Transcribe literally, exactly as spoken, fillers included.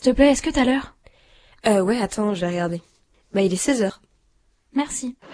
te plaît, est-ce que t'as l'heure? Euh, ouais, attends, je vais regarder. Bah, il est seize heures. Merci.